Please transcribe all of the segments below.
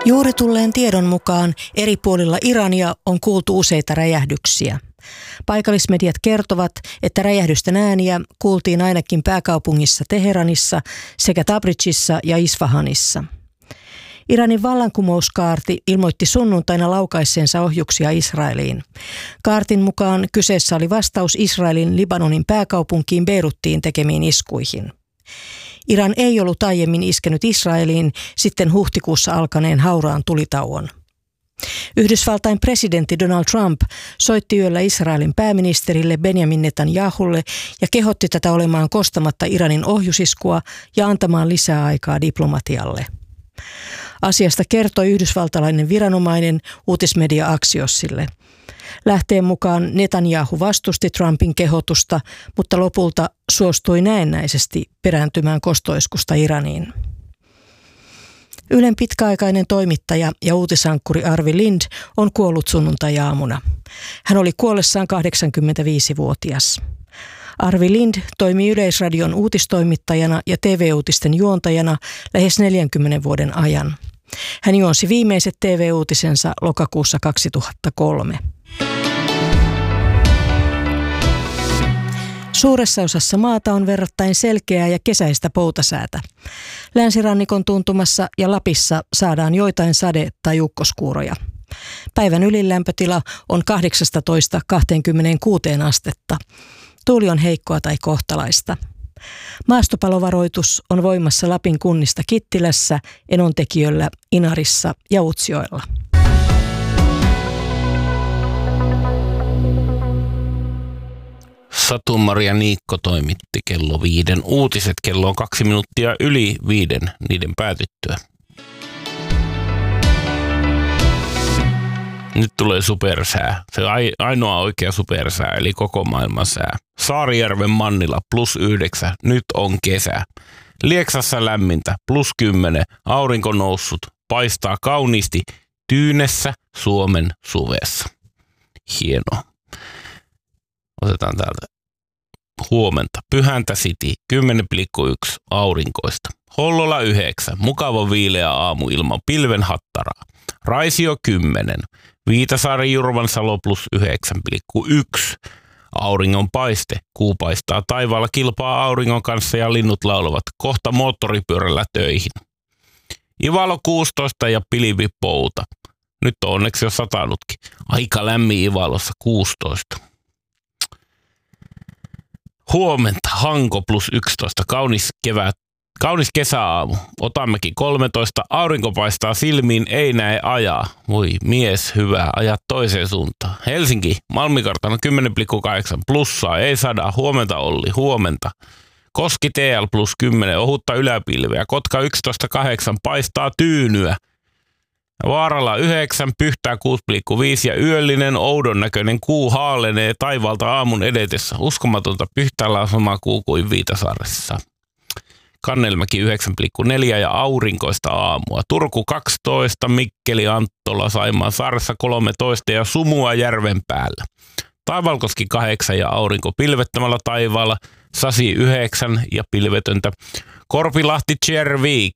Juuri tulleen tiedon mukaan eri puolilla Irania on kuultu useita räjähdyksiä. Paikallismediat kertovat, että räjähdysten ääniä kuultiin ainakin pääkaupungissa Teheranissa sekä Tabridžissa ja Isfahanissa. Iranin vallankumouskaarti ilmoitti sunnuntaina laukaisseensa ohjuksia Israeliin. Kaartin mukaan kyseessä oli vastaus Israelin Libanonin pääkaupunkiin Beiruttiin tekemiin iskuihin. Iran ei ollut aiemmin iskenyt Israeliin sitten huhtikuussa alkaneen hauraan tulitauon. Yhdysvaltain presidentti Donald Trump soitti yöllä Israelin pääministerille Benjamin Netanyahulle ja kehotti tätä olemaan kostamatta Iranin ohjusiskua ja antamaan lisää aikaa diplomatialle. Asiasta kertoi yhdysvaltalainen viranomainen uutismedia Axiosille. Lähteen mukaan Netanyahu vastusti Trumpin kehotusta, mutta lopulta suostui näennäisesti perääntymään kostoiskusta Iraniin. Ylen pitkäaikainen toimittaja ja uutisankkuri Arvi Lind on kuollut sunnuntai-aamuna. Hän oli kuollessaan 85-vuotias. Arvi Lind toimi Yleisradion uutistoimittajana ja TV-uutisten juontajana lähes 40 vuoden ajan. Hän juonsi viimeiset TV-uutisensa lokakuussa 2003. Suuressa osassa maata on verrattain selkeää ja kesäistä poutasäätä. Länsirannikon tuntumassa ja Lapissa saadaan joitain sade- tai ukkoskuuroja. Päivän ylilämpötila on 18–26 astetta. Tuuli on heikkoa tai kohtalaista. Maastopalovaroitus on voimassa Lapin kunnista Kittilässä, Enontekiöllä, Inarissa ja Utsjoella. Satu-Maria Niikko toimitti kello 5 uutiset. Kello on 2 minuuttia yli 5 niiden päätyttyä. Nyt tulee supersää. Se ainoa oikea supersää, eli koko maailman sää. Saarijärven Mannila +9. Nyt on kesä. Lieksassa lämmintä +10. Aurinko noussut. Paistaa kauniisti tyynessä Suomen suvessa. Hienoa. Otetaan täältä huomenta. Pyhäntä City 10,1 aurinkoista. Hollola 9. Mukava viileä aamu ilman pilvenhattaraa. Raisio 10. Viitasaari Jurvansalo +9,1. Auringon paiste. Kuu paistaa taivaalla, kilpaa auringon kanssa ja linnut laulavat. Kohta moottoripyörällä töihin. Ivalo 16 ja pilvi pouta. Nyt on onneksi jo satanutkin. Aika lämmin Ivalossa 16. Huomenta Hanko +11. Kaunis kesäaamu. Otammekin 13. Aurinko paistaa silmiin, ei näe ajaa. Voi mies, hyvä, ajaa toiseen suuntaan. Helsinki, Malmikartano 10,8. Plussaa, ei sada. Huomenta Olli, huomenta. Koski TL +10. Ohutta yläpilveä. Kotka 11,8. Paistaa tyynyä. Vaaralla 9, Pyhtää 6,5 ja yöllinen oudon näköinen kuu haalenee taivaalta aamun edetessä. Uskomatonta, Pyhtäällä on sama kuu kuin Viitasaaressa. Kannelmäki 9,4 ja aurinkoista aamua. Turku 12, Mikkeli, Anttola, Saimaan Saaressa 13 ja sumua järven päällä. Taivalkoski 8 ja aurinko pilvettömällä taivaalla. Sasi 9 ja pilvetöntä. Korpilahti Tjervik.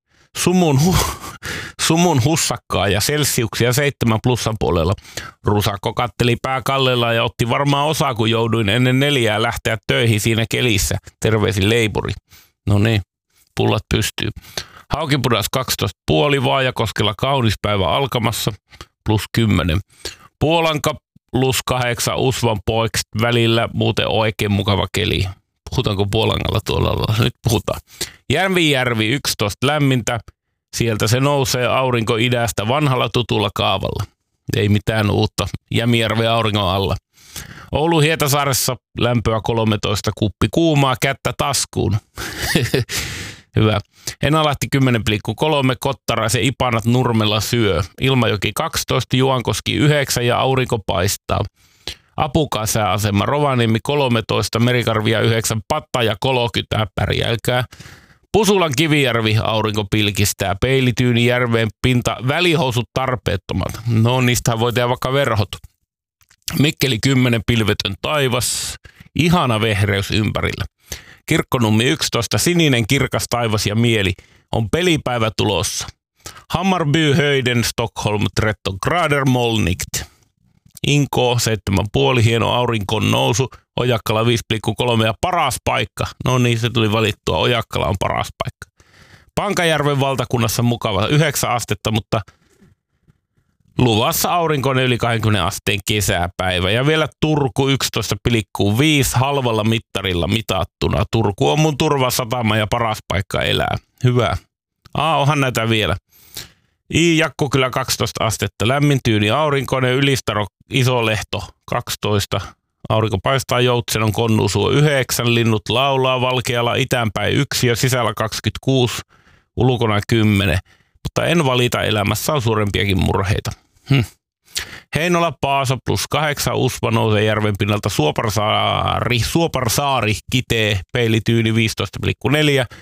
Sumun hussakkaa ja selsiuksia 7 plussan puolella. Rusakko katteli pää kallella ja otti varmaan osaa, kun jouduin ennen 4 lähteä töihin siinä kelissä. Terveisin leipuri. No niin, pullat pystyy. Haukipudas 12,5, Vaajakoskella kaunis päivä alkamassa +10. Puolanka +8, Usvan poikst välillä muuten oikein mukava keli. Puhutaanko Puolangalla tuolla? Nyt puhutaan. Järvi 11 lämmintä. Sieltä se nousee aurinko idästä vanhalla tutulla kaavalla. Ei mitään uutta. Jämijärven auringon alla. Oulu Hietasaaressa lämpöä 13, kuppi kuumaa, kättä taskuun. Hyvä. Enalahti 10,3, Kottaraisen Ipanat Nurmella syö. Ilmajoki 12, Juankoski 9 ja aurinko paistaa. Apukasääasema Rovaniemi 13, Merikarvia 9, Patta ja 30, pärjälkää. Pusulan Kivijärvi aurinko pilkistää, Peilityyni järveen pinta, välihousut tarpeettomat. No niistähän voi tehdä vaikka verhot. Mikkeli 10, pilvetön taivas, ihana vehreys ympärillä. Kirkkonummi 11, sininen kirkas taivas ja mieli, on pelipäivä tulossa. Hammarbyhöjden Stockholm 13 grader molnigt. Inko 7,5, hieno aurinkon nousu. Ojakkala 5,3 ja paras paikka. No niin, se tuli valittua. Ojakkala on paras paikka. Pankajärven valtakunnassa mukava 9 astetta, mutta luvassa aurinkoinen yli 20 asteen kesäpäivä. Ja vielä Turku 11,5 halvalla mittarilla mitattuna. Turku on mun turvasatama ja paras paikka elää. Hyvä. Onhan näitä vielä. Jakko kyllä 12 astetta, lämmin tyyni aurinkoinen, Ylistaro Isolehto 12, aurinko paistaa, Joutsenon Konnusuo 9, linnut laulaa, Valkeala itäänpäin 1 ja sisällä 26, ulkona 10, mutta en valita, elämässä on suurempiakin murheita. Heinola Paasa +8, Usva nousee järven pinnalta, Suoparsaari kitee, peilityyni 15,4,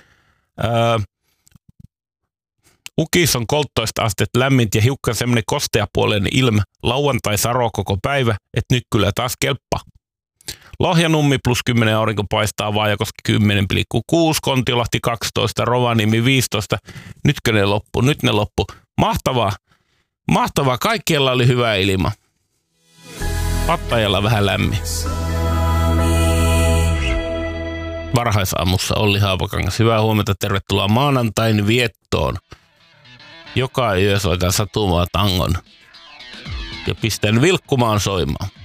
Ukis on 13 astetta lämmintä ja hiukkan semmoinen kosteapuoleinen ilma. Lauantai saro koko päivä, että nyt kyllä taas kelppa. Lohjanummi +10, aurinko paistaa, Vaajakoski 10,6, Kontiolahti 12, Rovaniemi 15. Nytkö ne loppu? Nyt ne loppu. Mahtavaa. Mahtavaa. Kaikkialla oli hyvä ilma. Pattajalla vähän lämmin. Varhaisaamussa Olli Haapakangas. Hyvää huomenta. Tervetuloa maanantain viettoon. Joka yö soitan Satumaa tangon ja pistän vilkkumaan soimaan.